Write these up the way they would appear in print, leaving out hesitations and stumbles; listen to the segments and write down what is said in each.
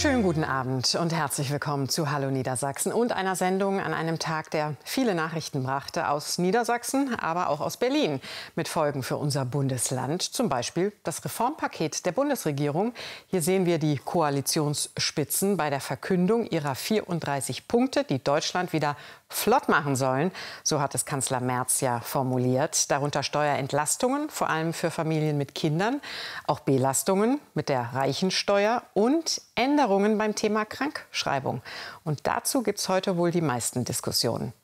Schönen guten Abend und herzlich willkommen zu Hallo Niedersachsen und einer Sendung an einem Tag, der viele Nachrichten brachte aus Niedersachsen, aber auch aus Berlin, mit Folgen für unser Bundesland. Zum Beispiel das Reformpaket der Bundesregierung. Hier sehen wir die Koalitionsspitzen bei der Verkündung ihrer 34 Punkte, die Deutschland wieder flott machen sollen. So hat es Kanzler Merz ja formuliert. Darunter Steuerentlastungen, vor allem für Familien mit Kindern, auch Belastungen mit der Reichensteuer und Änderungen beim Thema Krankschreibung. Und dazu gibt es heute wohl die meisten Diskussionen.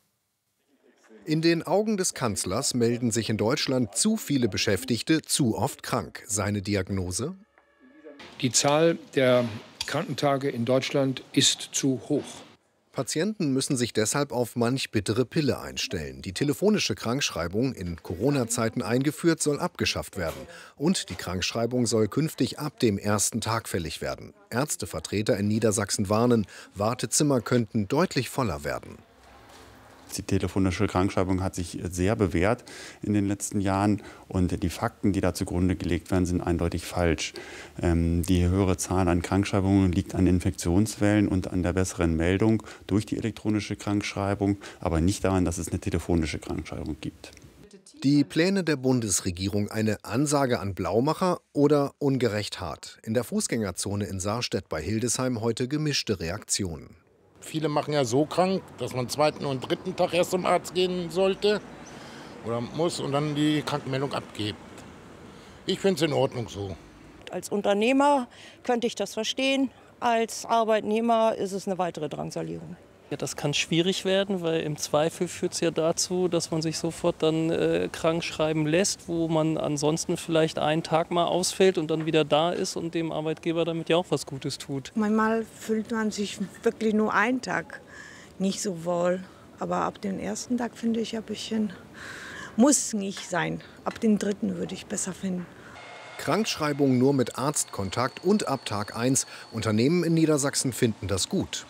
In den Augen des Kanzlers melden sich in Deutschland zu viele Beschäftigte zu oft krank. Seine Diagnose? Die Zahl der Krankentage in Deutschland ist zu hoch. Patienten müssen sich deshalb auf manch bittere Pille einstellen. Die telefonische Krankschreibung, in Corona-Zeiten eingeführt, soll abgeschafft werden. Und die Krankschreibung soll künftig ab dem ersten Tag fällig werden. Ärztevertreter in Niedersachsen warnen, Wartezimmer könnten deutlich voller werden. Die telefonische Krankschreibung hat sich sehr bewährt in den letzten Jahren und die Fakten, die da zugrunde gelegt werden, sind eindeutig falsch. Die höhere Zahl an Krankschreibungen liegt an Infektionswellen und an der besseren Meldung durch die elektronische Krankschreibung, aber nicht daran, dass es eine telefonische Krankschreibung gibt. Die Pläne der Bundesregierung, eine Ansage an Blaumacher oder ungerecht hart? In der Fußgängerzone in Sarstedt bei Hildesheim heute gemischte Reaktionen. Viele machen ja so krank, dass man zweiten und dritten Tag erst zum Arzt gehen sollte oder muss und dann die Krankenmeldung abgibt. Ich finde es in Ordnung so. Als Unternehmer könnte ich das verstehen. Als Arbeitnehmer ist es eine weitere Drangsalierung. Ja, das kann schwierig werden, weil im Zweifel führt es ja dazu, dass man sich sofort dann krank schreiben lässt, wo man ansonsten vielleicht einen Tag mal ausfällt und dann wieder da ist und dem Arbeitgeber damit ja auch was Gutes tut. Manchmal fühlt man sich wirklich nur einen Tag nicht so wohl. Aber ab dem ersten Tag finde ich ein bisschen, muss nicht sein. Ab dem dritten würde ich besser finden. Krankschreibung nur mit Arztkontakt und ab Tag 1. Unternehmen in Niedersachsen finden das gut.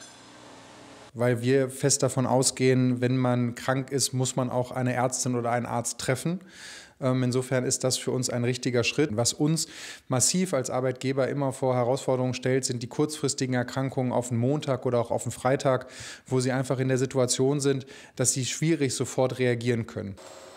Weil wir fest davon ausgehen, wenn man krank ist, muss man auch eine Ärztin oder einen Arzt treffen. Insofern ist das für uns ein richtiger Schritt. Was uns massiv als Arbeitgeber immer vor Herausforderungen stellt, sind die kurzfristigen Erkrankungen auf den Montag oder auch auf den Freitag, wo sie einfach in der Situation sind, dass sie schwierig sofort reagieren können.